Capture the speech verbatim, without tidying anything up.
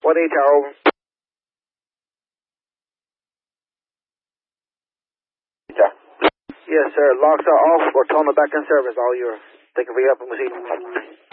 one eight tower, over. Yeah. Yes, sir. Locks are off. We're turning back in service. All yours. Thank you for your help, Machine.